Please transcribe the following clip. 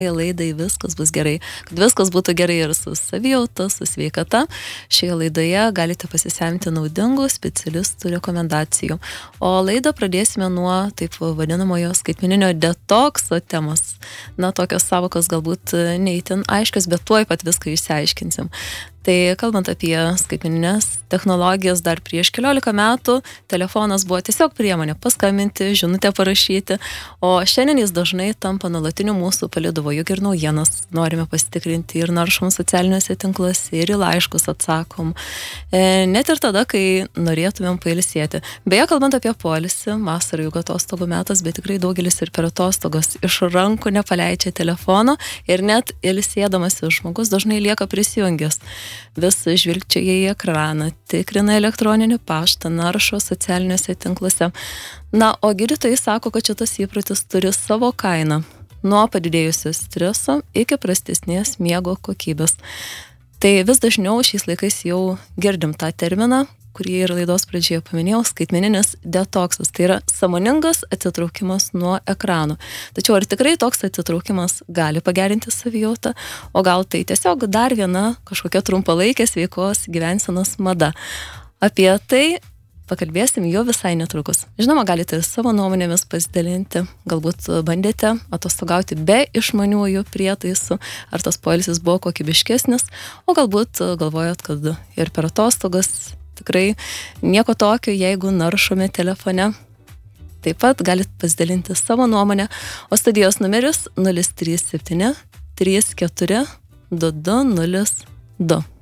laidai Viskas bus gerai, kad viskas būtų gerai ir su savijauta, su sveikata. Šioje laidoje galite pasisemti naudingų specialistų rekomendacijų. O laidą pradėsime nuo taip vadinamojo skaitmeninio detokso temos. Na, tokios savokos galbūt neįtin aiškios, bet tuoj pat viską išsiaiškinsim. Tai kalbant apie skaitmeninės technologijas, dar prieš 14 metų telefonas buvo tiesiog priemonė paskambinti, žinutę parašyti, o šiandien jis dažnai tampa nuolatiniu mūsų palydovu, juk ir naujienas norime pasitikrinti ir naršom socialiniuose tinkluose, ir į laiškus atsakom. Net ir tada, kai norėtumėm pailsėti. Beje, kalbant apie poilsį, vasara juk atostogų metas, bet tikrai daugelis ir per atostogas iš rankų nepaleidžia telefono ir net ilsėdamas žmogus dažnai lieka prisijungęs. Vis žvilgčioja į ekraną, tikrina elektroninį paštą, naršo socialiniuose tinkluose. Na, o gydytojai sako, kad šitas įprotis turi savo kainą. Nuo padidėjusio streso iki prastesnės miego kokybės. Tai vis dažniau šiais laikais jau girdim tą terminą, kurį ir laidos pradžioje paminėjau, skaitmeninis detoksas. Tai yra sąmoningas atsitraukimas nuo ekranų. Tačiau ar tikrai toks atsitraukimas gali pagerinti savijautą, o gal tai tiesiog dar viena kažkokia trumpalaikė sveikos gyvensenos mada? Apie tai pakalbėsim jau visai netrukus. Žinoma, galite ir savo nuomonėmis pasidalinti. Galbūt bandėte atostogauti be išmaniųjų prietaisų, ar tas poilsis buvo kokybiškesnis, o galbūt galvojat, kad ir per atostogas tikrai nieko tokio, jeigu naršome telefone. Taip pat galite pasidalinti savo nuomonę, o studijos numeris 037 34 2202.